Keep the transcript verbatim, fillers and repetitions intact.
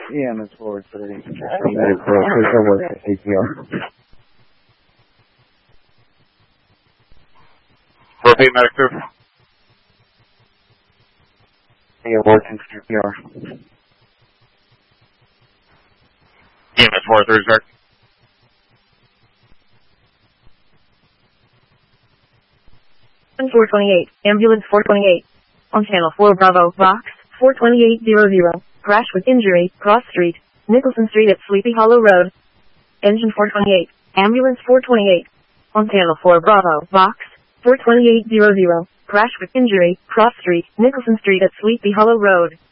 E M is forward thirty. United four oh three, over C P R. Repeat, medic two. Yeah, working C P R. E M is four oh three, sir. four twenty-eight, ambulance four twenty-eight. On channel four Bravo, box, four twenty-eight hundred. Crash with injury, cross street, Nicholson Street at Sleepy Hollow Road. Engine four twenty-eight, ambulance four twenty-eight. On channel four Bravo, box, four twenty-eight hundred. Crash with injury, cross street, Nicholson Street at Sleepy Hollow Road.